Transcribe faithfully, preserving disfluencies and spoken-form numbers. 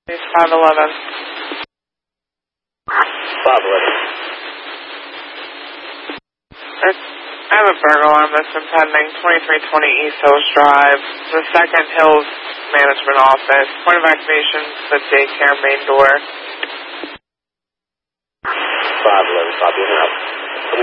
five eleven. five eleven. I have a burglar alarm that's been pending, twenty-three twenty East Hills Drive, the Second Hills Management Office. Point of activation, the daycare main door. five eleven, copy and out.